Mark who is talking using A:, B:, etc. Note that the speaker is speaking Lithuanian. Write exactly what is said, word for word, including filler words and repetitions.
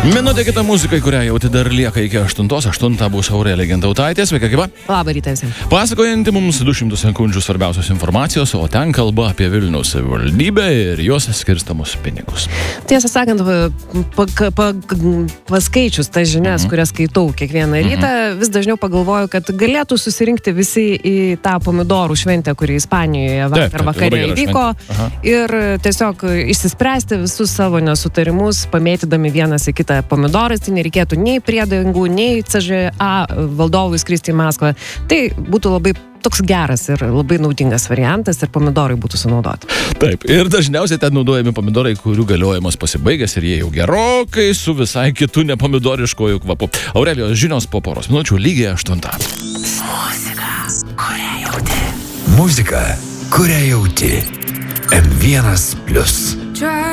A: Minutė kita muzikai, kurią jauti dar lieka iki aštuntos. Aštunta bus Aurelija Gintautaitė. Sveika, gyva.
B: Labą rytą visiems.
A: Pasakojanti mums du šimtus sekundžių svarbiausios informacijos, o ten kalba apie Vilniaus savivaldybę ir jos skirstamus pinigus.
B: Tiesą sakant, pa, pa, paskaičius tas žinias,
A: Mhm.
B: kurias skaitau kiekvieną rytą,
A: Mhm.
B: vis dažniau pagalvoju, kad galėtų susirinkti visi į tą pomidorų šventę, kuri Ispanijoje vakar
A: Taip, taip,
B: vakare
A: labai gera
B: įvyko,
A: šventė. Aha.
B: ir tiesiog išsispręsti visus savo nesutarimus, pamėtydami vienas į kitą pomidorais, tai nereikėtų nei priedangų, nei C Ž A valdovui skristi į Maskvą. Tai būtų labai toks geras ir labai naudingas variantas ir pomidorai būtų sunaudoti.
A: Taip, ir dažniausiai ten naudojami pomidorai, kurių galiojimas pasibaigęs ir jie jau gerokai su visai kitu nepomidoriškoju kvapu. Aurelijos žinios po poros minučių lygiai aštunta.
C: Muzika, kurią jauti. Muzika, kurią jauti. M vienas plius.